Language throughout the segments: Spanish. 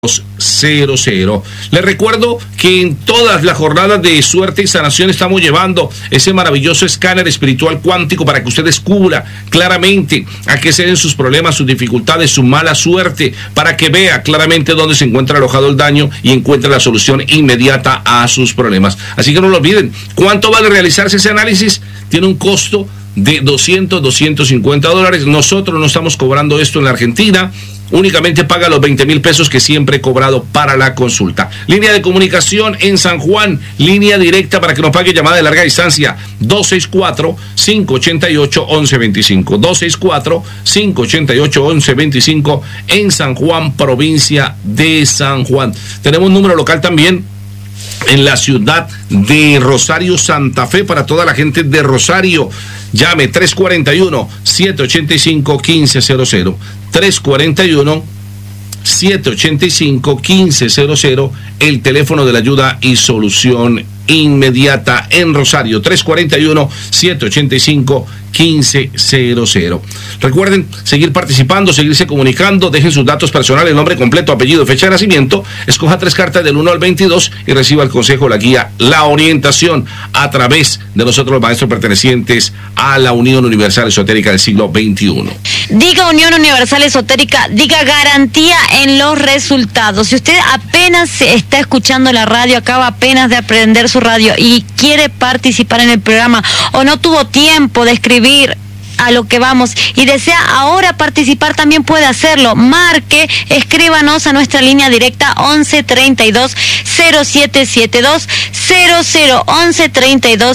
00. Les recuerdo que en todas las jornadas de suerte y sanación estamos llevando ese maravilloso escáner espiritual cuántico para que usted descubra claramente a qué se deben sus problemas, sus dificultades, su mala suerte, para que vea claramente dónde se encuentra alojado el daño y encuentre la solución inmediata a sus problemas. Así que no lo olviden. ¿Cuánto vale realizarse ese análisis? Tiene un costo de $250. Nosotros no estamos cobrando esto en la Argentina. Únicamente paga los 20,000 pesos que siempre he cobrado para la consulta. Línea de comunicación en San Juan, línea directa para que nos pague llamada de larga distancia, 264-588-1125. 264-588-1125 en San Juan, provincia de San Juan. Tenemos un número local también en la ciudad de Rosario, Santa Fe, para toda la gente de Rosario. Llame 341-785-1500. 341-785-1500, el teléfono de la ayuda y solución inmediata en Rosario, 341-785-1500. Recuerden seguir participando, seguirse comunicando, dejen sus datos personales, nombre completo, apellido, fecha de nacimiento, escoja 3 cartas del 1 al 22 y reciba el consejo, la guía, la orientación a través de nosotros los maestros pertenecientes a la Unión Universal Esotérica del siglo XXI. Diga Unión Universal Esotérica, diga garantía en los resultados. Si usted apenas está escuchando la radio, acaba apenas de aprender su radio y quiere participar en el programa o no tuvo tiempo de escribir a lo que vamos y desea ahora participar, también puede hacerlo. Marque, escríbanos a nuestra línea directa 11 32 0772 00 11 32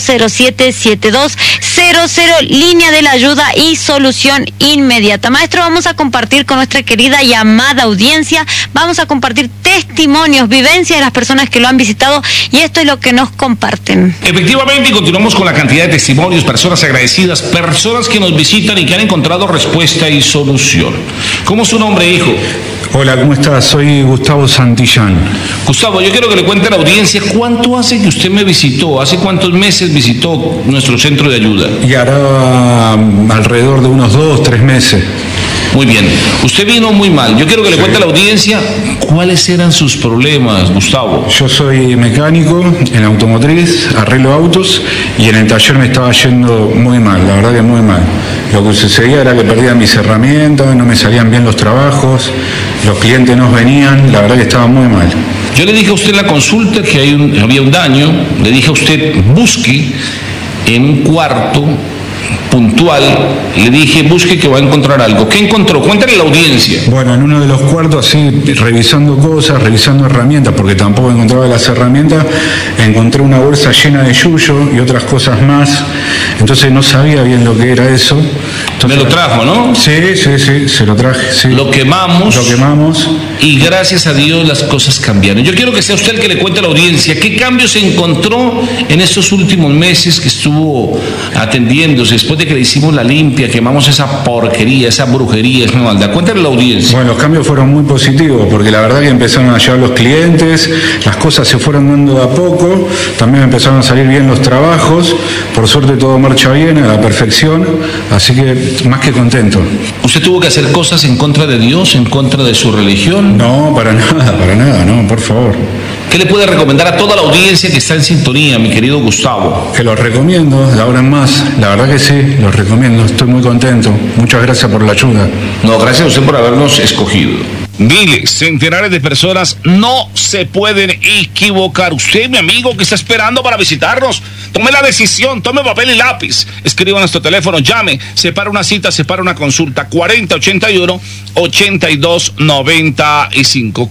0772 00, línea de la ayuda y solución inmediata. Maestro, vamos a compartir con nuestra querida y amada audiencia, vamos a compartir testimonios, vivencias de las personas que lo han visitado, y esto es lo que nos comparten. Efectivamente, y continuamos con la cantidad de testimonios, personas agradecidas, personas que nos visitan y que han encontrado respuesta y solución. ¿Cómo es su nombre, hijo? Hola, ¿cómo estás? Soy Gustavo Santillán. Gustavo, yo quiero que le cuente a la audiencia cuánto hace que usted me visitó, hace cuántos meses visitó nuestro centro de ayuda. Y hará alrededor de unos 2-3 meses. Muy bien, usted vino muy mal. Yo quiero que le cuente a la audiencia cuáles eran sus problemas, Gustavo. Yo soy mecánico en automotriz, arreglo autos, y en el taller me estaba yendo muy mal, la verdad que muy mal. Lo que sucedía era que perdía mis herramientas, no me salían bien los trabajos, los clientes no venían, la verdad que estaba muy mal. Yo le dije a usted en la consulta que había un daño, le dije a usted busque en un cuarto puntual, le dije busque que va a encontrar algo. ¿Qué encontró? Cuéntale a la audiencia. Bueno, en uno de los cuartos, así, revisando cosas, revisando herramientas, porque tampoco encontraba las herramientas, encontré una bolsa llena de yuyo y otras cosas más, entonces no sabía bien lo que era eso. Entonces, me lo trajo, ¿no? Sí, se lo traje, sí. Lo quemamos y gracias a Dios las cosas cambiaron. Yo quiero que sea usted el que le cuente a la audiencia qué cambios se encontró en estos últimos meses que estuvo atendiéndose, después de que le hicimos la limpia, quemamos esa porquería, esa brujería, esa maldad. Cuéntale a la audiencia. Bueno, los cambios fueron muy positivos, porque la verdad que empezaron a llegar los clientes, las cosas se fueron dando de a poco, también empezaron a salir bien los trabajos, por suerte todo marcha bien, a la perfección, así que más que contento. ¿Usted tuvo que hacer cosas en contra de Dios, en contra de su religión? No, para nada, no, por favor. ¿Qué le puede recomendar a toda la audiencia que está en sintonía, mi querido Gustavo? Que los recomiendo, de ahora en más, la verdad que sí, los recomiendo, estoy muy contento. Muchas gracias por la ayuda. No, gracias a usted por habernos escogido. Miles, centenares de personas no se pueden equivocar. Usted, mi amigo, que está esperando para visitarnos, tome la decisión, tome papel y lápiz, escriba a nuestro teléfono, llame, separa una cita, separa una consulta, 4081-8295,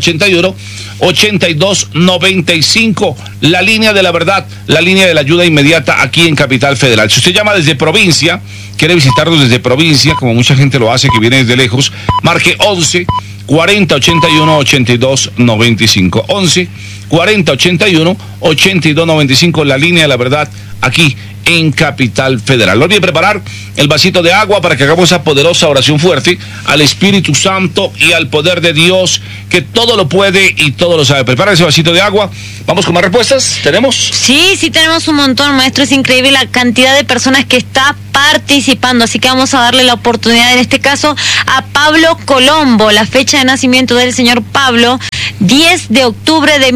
4081-8295, la línea de la verdad, la línea de la ayuda inmediata aquí en Capital Federal. Si usted llama desde provincia, quiere visitarnos desde provincia, como mucha gente lo hace, que viene desde lejos, marque 11 40 81 82 95, 11 40 81 82 95, la línea de la verdad aquí en Capital Federal. No olviden preparar el vasito de agua para que hagamos esa poderosa oración fuerte al Espíritu Santo y al poder de Dios, que todo lo puede y todo lo sabe. Prepara ese vasito de agua. Vamos con más respuestas. ¿Tenemos? Sí, tenemos un montón, maestro. Es increíble la cantidad de personas que está participando, así que vamos a darle la oportunidad en este caso a Pablo Colombo. La fecha de nacimiento del señor Pablo, 10 de octubre de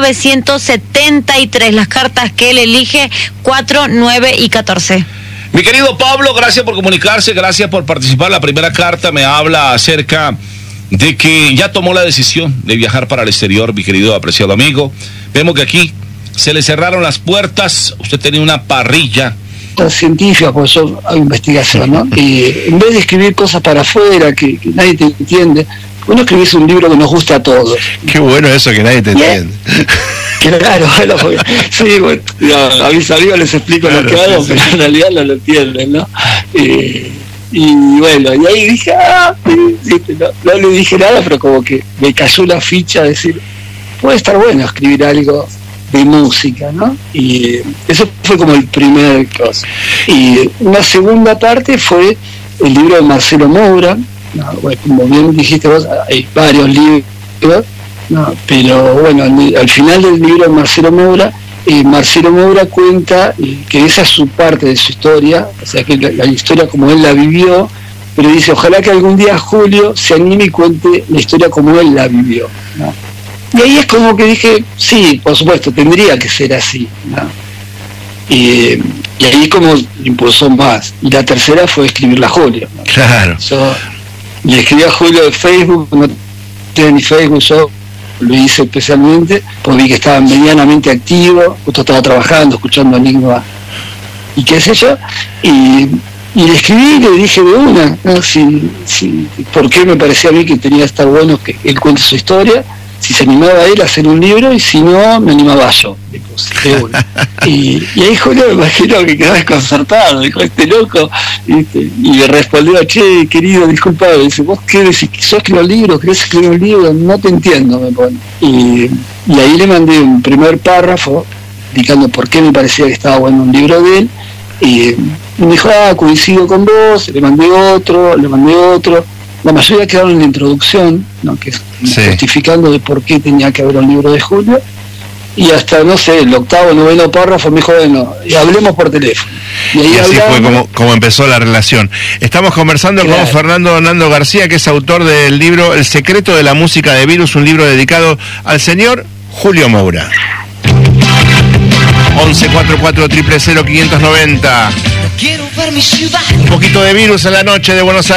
1973. Las cartas que él elige, 4, 9 y 14. Mi querido Pablo, gracias por comunicarse, gracias por participar. La primera carta me habla acerca de que ya tomó la decisión de viajar para el exterior, mi querido apreciado amigo. Vemos que aquí se le cerraron las puertas, usted tenía una parrilla. Científica, porque yo hago investigación, ¿no? Y en vez de escribir cosas para afuera que nadie te entiende, uno escribís un libro que nos gusta a todos. Qué bueno eso, que nadie te entiende. Claro, bueno, sí, bueno, a mis amigos les explico lo que hago, pero en realidad no lo entienden, ¿no? Y bueno, y ahí dije, no le dije nada, pero como que me cayó una ficha de decir, puede estar bueno escribir algo de música, ¿no? Y eso fue como el primer cosa. Y una segunda parte fue el libro de Marcelo Moura, ¿no? Bueno, como bien dijiste vos, hay varios libros, ¿no? Pero bueno, al final del libro de Marcelo Moura cuenta que esa es su parte de su historia, o sea que la historia como él la vivió, pero dice, ojalá que algún día Julio se anime y cuente la historia como él la vivió, ¿no? Y ahí es como que dije, sí, por supuesto, tendría que ser así, ¿no? Y ahí como impulsó más. Y la tercera fue escribirla a Julio, ¿no? Claro. Yo le escribí a Julio de Facebook, no tenía ni Facebook, yo lo hice especialmente, porque vi que estaba medianamente activo, justo estaba trabajando, escuchando Enigma y qué sé yo, y le escribí y le dije de una, ¿no? Si, por qué me parecía a mí que tenía que estar bueno que él cuente su historia, si se animaba él a hacer un libro, y si no, me animaba yo, de una. Y ahí Julio me imagino que quedó desconcertado, dijo, este loco, ¿viste? Y me respondió, che, querido, disculpa, dice, vos qué decís, yo escribo un libro, querés escribir un libro, no te entiendo, me pone. Y ahí le mandé un primer párrafo indicando por qué me parecía que estaba bueno un libro de él, y me dijo, coincido con vos, le mandé otro, la mayoría quedaron en la introducción, ¿no? Que es justificando de por qué tenía que haber un libro de Julio, y hasta, no sé, el 8º, 9º párrafo me dijo, bueno, hablemos por teléfono. Y así fue como empezó la relación. Estamos conversando con Fernando Nando García, que es autor del libro El secreto de la música de Virus, un libro dedicado al señor Julio Moura. 1144 000 590. Un poquito de Virus en la noche de Buenos Aires.